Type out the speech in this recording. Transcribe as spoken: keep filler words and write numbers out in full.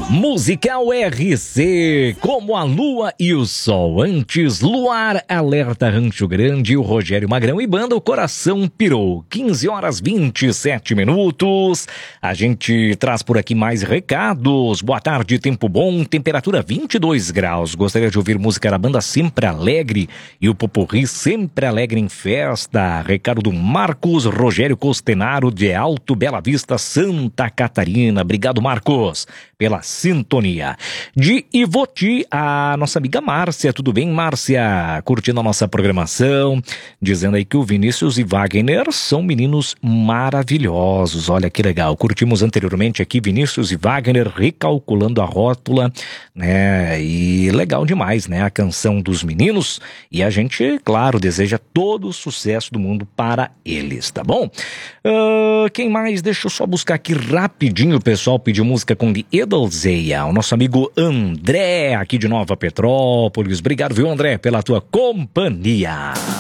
Musical R C, como a lua e o sol. Antes, Luar, Alerta Rancho Grande, o Rogério Magrão e banda O Coração Pirou. quinze horas vinte e sete minutos. A gente traz por aqui mais recados. Boa tarde, tempo bom, temperatura vinte e dois graus. Gostaria de ouvir música da banda Sempre Alegre e o Poporri Sempre Alegre em Festa. Recado do Marcos Rogério Costenaro de Alto Bela Vista, Santa Catarina. Obrigado, Marcos, pela sintonia. De Ivoti, a nossa amiga Márcia. Tudo bem, Márcia? Curtindo a nossa programação, dizendo aí que o Vinícius e Wagner são meninos maravilhosos. Olha que legal. Curtimos anteriormente aqui Vinícius e Wagner recalculando a rótula, né? E legal demais, né? A canção dos meninos. E a gente, claro, deseja todo o sucesso do mundo para eles, tá bom? Uh, quem mais? Deixa eu só buscar aqui rapidinho. O pessoal pediu música com The Edelzeia, o nosso amigo André, aqui de Nova Petrópolis. Obrigado, viu, André, pela tua companhia.